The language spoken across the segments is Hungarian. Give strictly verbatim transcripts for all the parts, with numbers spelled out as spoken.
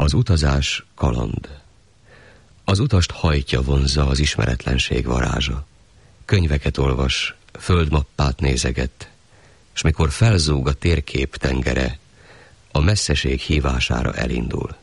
Az utazás kaland. Az utast hajtja, vonzza az ismeretlenség varázsa. Könyveket olvas, földmappát nézeget, s mikor felzúg a térkép tengere, a messzeség hívására elindul.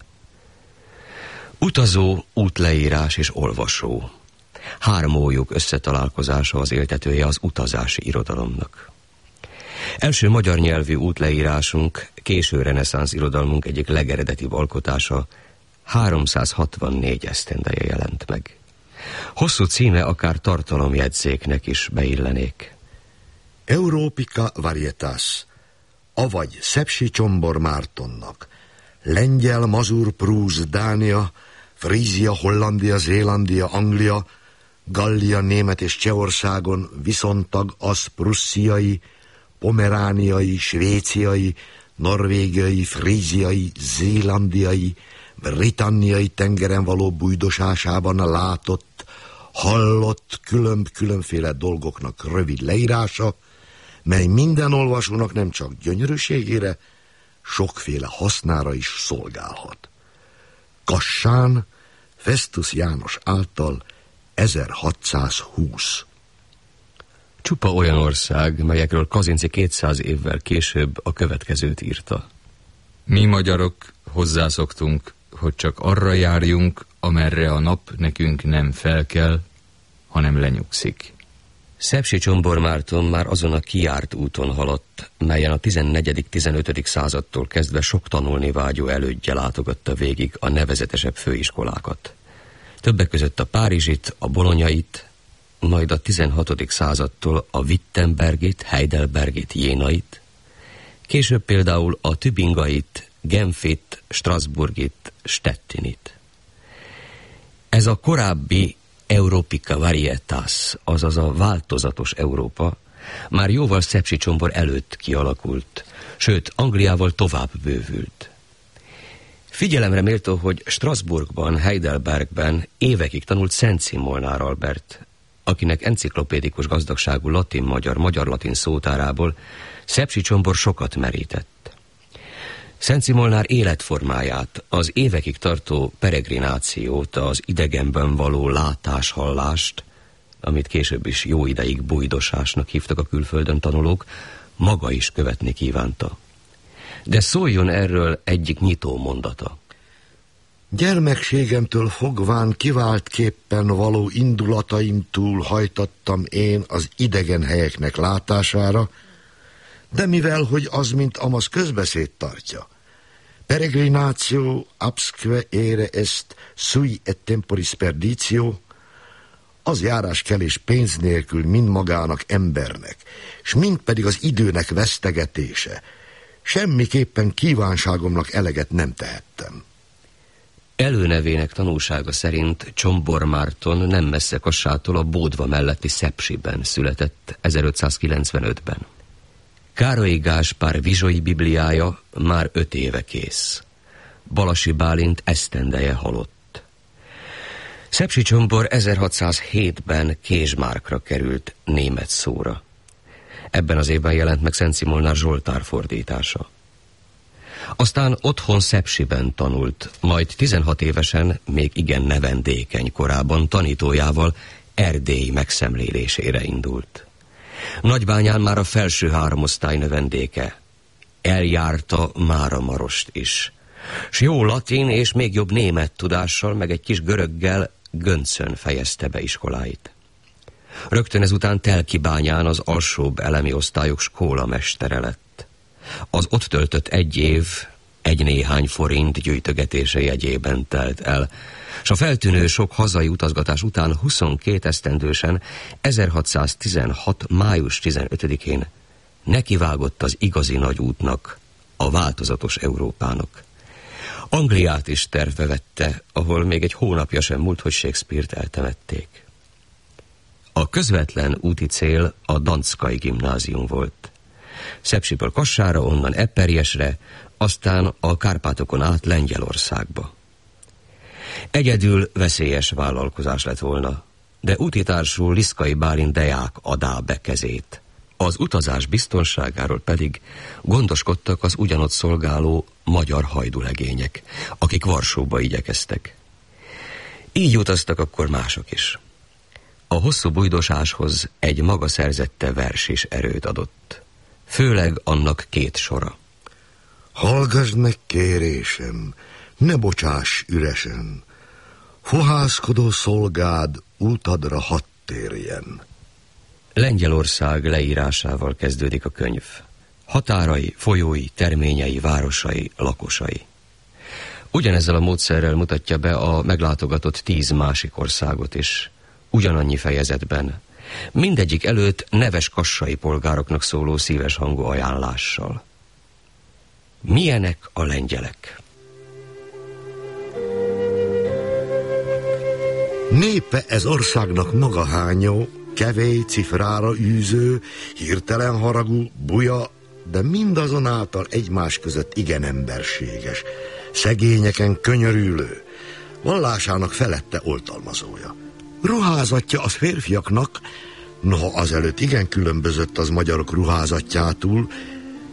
Utazó, útleírás és olvasó. Három ójuk összetalálkozása az éltetője az utazási irodalomnak. Első magyar nyelvű útleírásunk, késő reneszánsz irodalmunk egyik legeredetibb alkotása, háromszázhatvannégy esztendeje jelent meg. Hosszú címe akár tartalomjegyzéknek is beillenék. Európika Varietas, avagy Szepsi Csombor Mártonnak, Lengyel, Mazur, Prúz, Dánia, Frízia, Hollandia, Zélandia, Anglia, Gallia, Német és Csehországon viszontag az prussziai, pomerániai, svéciai, norvégiai, fríziai, zélandiai, britanniai tengeren való bújdosásában látott, hallott külön-különféle dolgoknak rövid leírása, mely minden olvasónak nem csak gyönyörűségére, sokféle hasznára is szolgálhat. Kassán, Festus János által ezerhatszázhúsz. Csupa olyan ország, melyekről Kazinczy kétszáz évvel később a következőt írta. Mi magyarok hozzászoktunk, hogy csak arra járjunk, amerre a nap nekünk nem felkel, hanem lenyugszik. Szepsi Csombor Márton már azon a kijárt úton haladt, melyen a tizennegyedik-tizenötödik századtól kezdve sok tanulni vágyó elődje látogatta végig a nevezetesebb főiskolákat. Többek között a párizsit, a bolonyait, majd a tizenhatodik századtól a Wittenbergit, Heidelbergit, Jénait, később például a Tübingait, Genfit, Strasbourgit, Stettinit. Ez a korábbi Európika Varietas, azaz a változatos Európa, már jóval Szepsi Csombor előtt kialakult, sőt, Angliával tovább bővült. Figyelemre méltó, hogy Strasbourgban, Heidelbergben évekig tanult Szenci Molnár Albert, akinek enciklopédikus gazdagságú latin-magyar, magyar-latin szótárából Szepsi Csombor sokat merített. Szenci Molnár életformáját, az évekig tartó peregrinációt, az idegenben való látás-hallást, amit később is jó ideig bújdosásnak hívtak a külföldön tanulók, maga is követni kívánta. De szóljon erről egyik nyitó mondata. Gyermekségemtől fogván kiváltképpen való indulataim túl hajtattam én az idegen helyeknek látására, de mivel, hogy az, mint amaz közbeszéd tartja, peregrinatio absque ere est sui et temporis perditio, az járáskelés pénz nélkül mind magának embernek, s mind pedig az időnek vesztegetése. Semmiképpen kívánságomnak eleget nem tehettem. Előnevének tanúsága szerint Csombor Márton nem messze Kassától a Bódva melletti Szepsiben született ezerötszázkilencvenötben. Károlyi Gáspár vizsoi bibliája már öt éve kész. Balasi Bálint esztendeje halott. Szepsi Csombor ezerhatszázhétben Késmárkra került német szóra. Ebben az évben jelent meg Szenci Molnár Zsoltár fordítása. Aztán otthon Szepsiben tanult, majd tizenhat évesen, még igen nevendékeny korában tanítójával Erdély megszemlélésére indult. Nagybányán már a felső háromosztály növendéke. Eljárta Máramarost is. S jó latin és még jobb német tudással, meg egy kis göröggel Göncön fejezte be iskoláit. Rögtön ezután Telkibányán az alsóbb elemi osztályok skólamestere lett. Az ott töltött egy év egy néhány forint gyűjtögetése jegyében telt el, s a feltűnő sok hazai utazgatás után huszonkét esztendősen ezerhatszáztizenhat. május tizenötödikén nekivágott az igazi nagy útnak, a változatos Európának. Angliát is tervbe vette, ahol még egy hónapja sem múlt, hogy Shakespeare-t eltemették. A közvetlen úti cél a Danckai gimnázium volt. Szepsiből Kassára, onnan Eperjesre, aztán a Kárpátokon át Lengyelországba. Egyedül veszélyes vállalkozás lett volna, de útitársul Liszkai Bálint deák adá be kezét. Az utazás biztonságáról pedig gondoskodtak az ugyanott szolgáló magyar hajdulegények, akik Varsóba igyekeztek. Így utaztak akkor mások is. A hosszú bújdosáshoz egy maga szerzette vers is erőt adott. Főleg annak két sora. Hallgass meg kérésem, ne bocsáss üresen, fohászkodó szolgád útadra hadd térjen. Lengyelország leírásával kezdődik a könyv. Határai, folyói, terményei, városai, lakosai. Ugyanezzel a módszerrel mutatja be a meglátogatott tíz másik országot is. Ugyanannyi fejezetben. Mindegyik előtt neves kassai polgároknak szóló szíves hangú ajánlással. Milyenek a lengyelek? Népe ez országnak maga hányó, kevély, cifrára űző, hirtelen haragú, buja, de mindazonáltal egymás között igen emberséges, szegényeken könyörülő, vallásának felette oltalmazója. Ruházatja az férfiaknak, noha azelőtt igen különbözött az magyarok ruházatjától,